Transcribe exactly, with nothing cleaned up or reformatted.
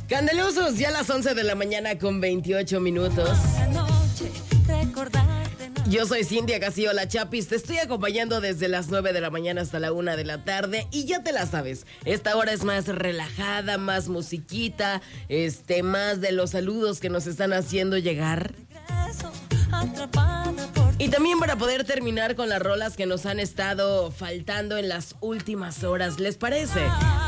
Candelosos, ya a las once de la mañana con veintiocho minutos. Yo soy Cintia Castillo, la Chapis. Te estoy acompañando desde las nueve de la mañana hasta la una de la tarde. Y ya te la sabes, esta hora es más relajada, más musiquita, este, más de los saludos que nos están haciendo llegar. Y también para poder terminar con las rolas que nos han estado faltando en las últimas horas, ¿les parece?